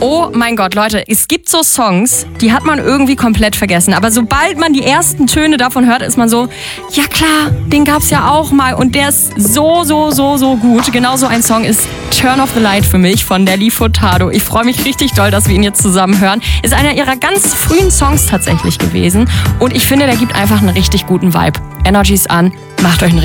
Oh mein Gott, Leute, es gibt so Songs, die hat man irgendwie komplett vergessen. Aber sobald man die ersten Töne davon hört, ist man so, ja klar, den gab's ja auch mal. Und der ist so gut. Genauso ein Song ist Turn Off the Light für mich von Nelly Furtado. Ich freue mich richtig doll, dass wir ihn jetzt zusammen hören. Ist einer ihrer ganz frühen Songs tatsächlich gewesen. Und ich finde, der gibt einfach einen richtig guten Vibe. Energies an, macht euch einen